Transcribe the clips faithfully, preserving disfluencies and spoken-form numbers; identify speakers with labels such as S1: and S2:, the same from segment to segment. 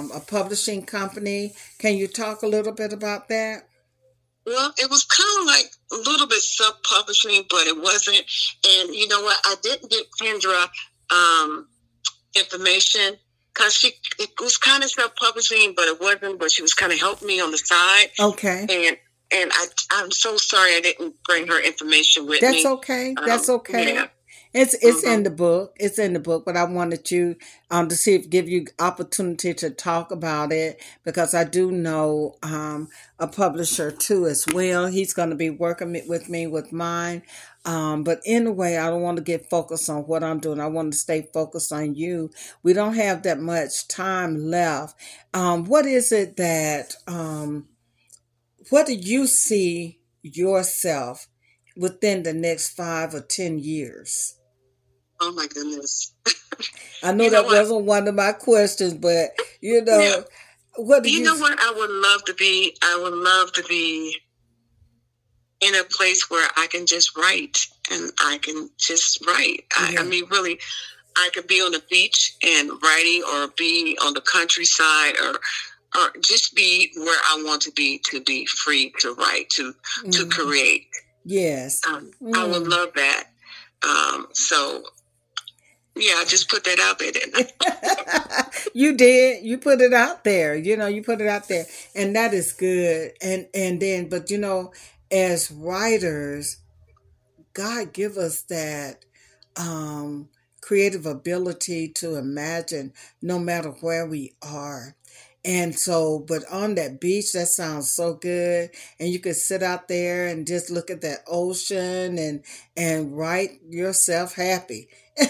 S1: um, a publishing company. Can you talk a little bit about that?
S2: Well, it was kind of like a little bit self-publishing, but it wasn't. And you know what? I didn't get Kendra um, information because she it was kind of self-publishing, but it wasn't. But she was kind of helping me on the side.
S1: Okay.
S2: And and I I'm so sorry I didn't bring her information with
S1: That's
S2: me.
S1: That's okay.
S2: Um,
S1: That's okay.
S2: Yeah.
S1: It's it's
S2: Mhm.
S1: in the book. It's in the book, but I wanted you um to see if give you opportunity to talk about it because I do know um a publisher too as well. He's going to be working me- with me with mine. Um, but anyway, I don't want to get focused on what I'm doing. I want to stay focused on you. We don't have that much time left. Um, what is it that um what do you see yourself within the next five or ten years?
S2: Oh my goodness.
S1: I know
S2: You know
S1: that
S2: what?
S1: wasn't one of my questions, but you know,
S2: Yeah.
S1: what do
S2: You
S1: you?
S2: know what? I would love to be. I would love to be in a place where I can just write and I can just write. I,
S1: Yeah.
S2: I mean, really, I could be on the beach and writing, or be on the countryside, or or just be where I want to be, to be free to write, to to
S1: Mm,
S2: create.
S1: yes.
S2: Um, I would
S1: Mm.
S2: love that. Um, so yeah, I just put that out there, didn't I?
S1: You did. You put it out there. You know, you put it out there, and that is good. And and then, but you know, as writers, God give us that um, creative ability to imagine no matter where we are. And so, but on that beach, that sounds so good. And you could sit out there and just look at that ocean and and write yourself happy.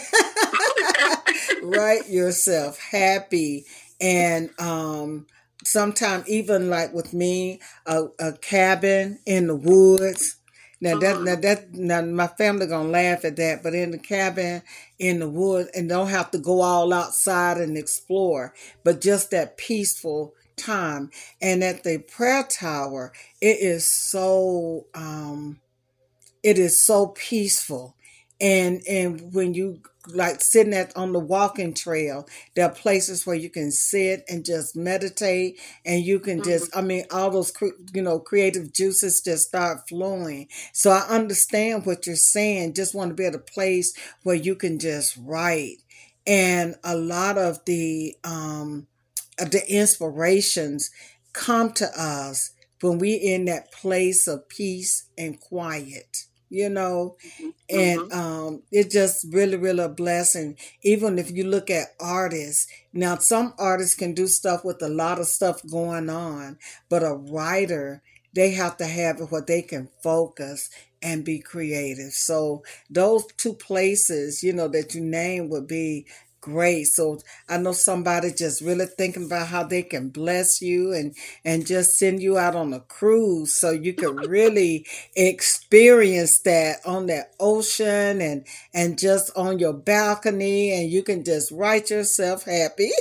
S1: Write yourself happy. And um sometimes even like with me, a, a cabin in the woods. Now that now
S2: Mhm.
S1: that now my family gonna laugh at that, but in the cabin in the woods and don't have to go all outside and explore, but just that peaceful time. And at the prayer tower, it is so um it is so peaceful. And and when you like sitting at on the walking trail, there are places where you can sit and just meditate, and you can
S2: Mhm.
S1: just, I mean, all those cre- you know creative juices just start flowing. So I understand what you're saying. Just want to be at a place where you can just write. And a lot of the um of the inspirations come to us when we in that place of peace and quiet, you know. And
S2: Mhm.
S1: um it's just really really a blessing. Even if you look at artists, now some artists can do stuff with a lot of stuff going on, but a writer, they have to have it where they can focus and be creative. So those two places, you know, that you name would be great. So I know somebody just really thinking about how they can bless you and and just send you out on a cruise so you could really experience that on that ocean and and just on your balcony, and you can just write yourself happy.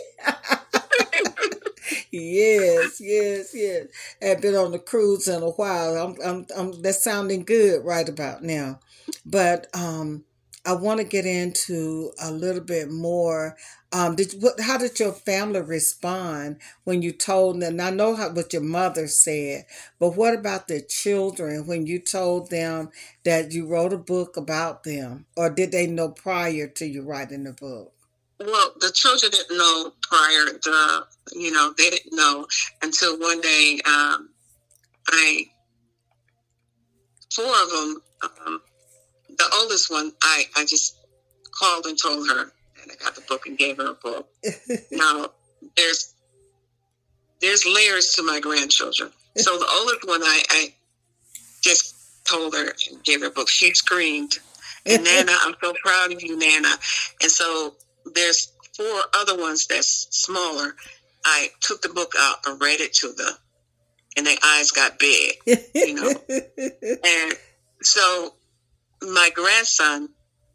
S1: Yes, yes, yes. I've been on the cruise in a while. I'm, I'm, I'm, that's sounding good right about now. But um, I want to get into a little bit more. Um, did what? How did your family respond when you told them? And I know how, what your mother said, but what about the children when you told them that you wrote a book about them, or did they know prior to you writing the book?
S2: Well, the children didn't know prior. The you know they didn't know until one day. Um, I four of them. Um, the oldest one, I I just called and told her, and I got the book and gave her a book. Now there's there's layers to my grandchildren. So the oldest one, I, I just told her and gave her a book. She screamed, and Nana, I'm so proud of you, Nana. And so there's four other ones that's smaller. I took the book out and read it to them, and their eyes got big, you know. And so my grandson,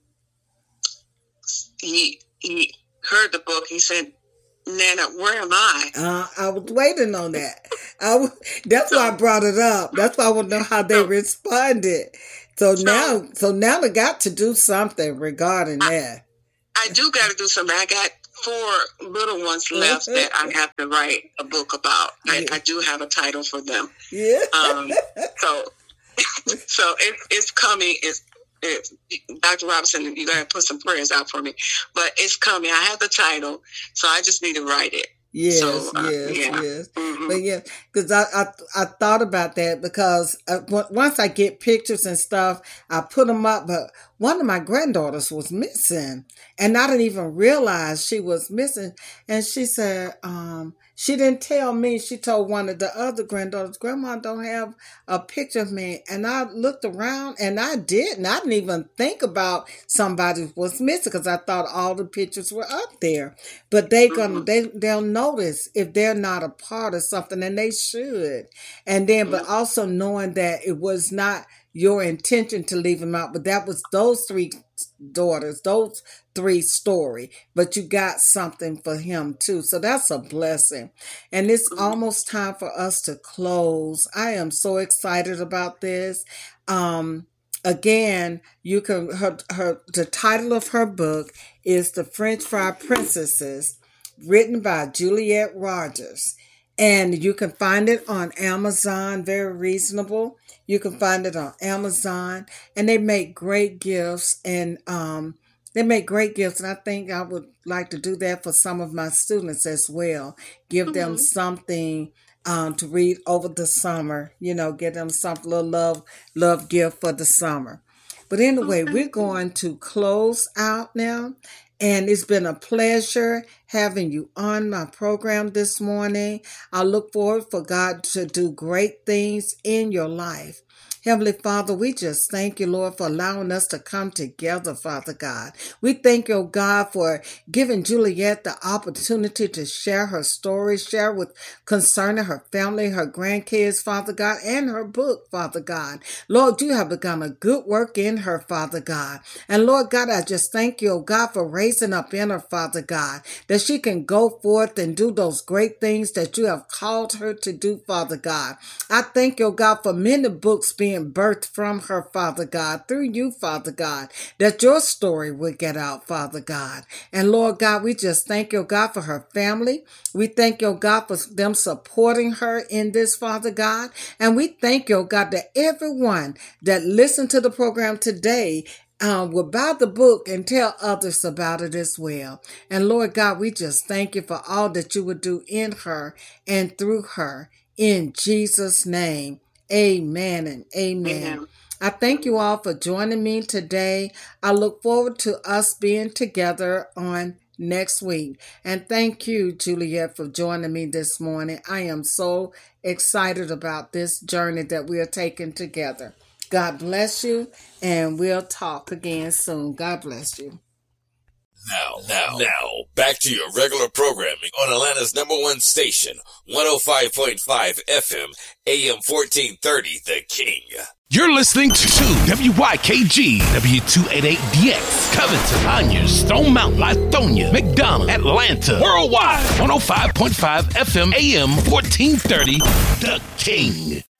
S2: he he heard the book. He said, Nana, where am I?
S1: Uh, I was waiting on that. I was, that's so, why I brought it up. That's why I want to know how they so, responded. So, so now, so now I got to do something regarding
S2: I,
S1: that.
S2: I do got to do something. I got four little ones left that I have to write a book about. I, I do have a title for them.
S1: Yeah.
S2: Um, so, so it, it's coming. It's, it's Doctor Robinson. You gotta put some prayers out for me, but it's coming. I have the title, so I just need to write it.
S1: Yes,
S2: so, uh,
S1: yes,
S2: yeah.
S1: yes.
S2: Mm-hmm.
S1: But yeah, because I, I I thought about that because uh, once I get pictures and stuff, I put them up. But one of my granddaughters was missing, and I didn't even realize she was missing. And she said, um, she didn't tell me. She told one of the other granddaughters, "Grandma don't have a picture of me." And I looked around, and I didn't. I didn't even think about somebody was missing because I thought all the pictures were up there. But they gonna mm-hmm. they they'll notice if they're not a part of something, and they should. And then, but also knowing that it was not your intention to leave them out, but that was those three daughters, those three story, but you got something for him too. So that's a blessing. And it's almost time for us to close. I am so excited about this. Um, again, you can, her, her, the title of her book is The French Fry Princesses, written by Juliette Rogers. And you can find it on Amazon, very reasonable. You can find it on Amazon, and they make great gifts, and um, they make great gifts. And I think I would like to do that for some of my students as well. Give mm-hmm. them something um, to read over the summer. You know, get them some little love, love gift for the summer. But anyway, okay. We're going to close out now. And it's been a pleasure having you on my program this morning. I look forward for God to do great things in your life. Heavenly Father, we just thank you, Lord, for allowing us to come together, Father God. We thank you, God, for giving Juliette the opportunity to share her story, share with concerning her family, her grandkids, Father God, and her book, Father God. Lord, you have begun a good work in her, Father God. And Lord God, I just thank you, God, for raising up in her, Father God, that she can go forth and do those great things that you have called her to do, Father God. I thank you, God, for many books being birthed from her, Father God, through you, Father God, that your story would get out, Father God. And Lord God, we just thank you, God, for her family. We thank you, God, for them supporting her in this, Father God. And we thank you, God, that everyone that listened to the program today Um, will buy the book and tell others about it as well. And Lord God, we just thank you for all that you would do in her and through her. In Jesus' name, amen and amen. Amen. I thank you all for joining me today. I look forward to us being together on next week. And thank you, Juliette, for joining me this morning. I am so excited about this journey that we are taking together. God bless you, and we'll talk again soon. God bless you.
S3: Now, now, now, back to your regular programming on Atlanta's number one station, one oh five point five F M, A M fourteen thirty, The King.
S4: You're listening to W Y K G, W two eighty-eight D X, Covington, Conyers, Stone Mountain, Lithonia, McDonough, Atlanta, worldwide, one oh five point five F M, A M fourteen thirty, The King.